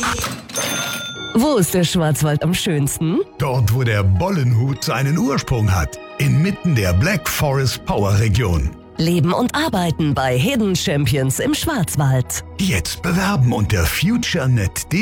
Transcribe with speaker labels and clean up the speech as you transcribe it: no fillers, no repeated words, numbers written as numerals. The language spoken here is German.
Speaker 1: Wo ist der Schwarzwald am schönsten?
Speaker 2: Dort, wo der Bollenhut seinen Ursprung hat. Inmitten der Black Forest Power Region.
Speaker 1: Leben und arbeiten bei Hidden Champions im Schwarzwald.
Speaker 2: Jetzt bewerben unter futurenet.de.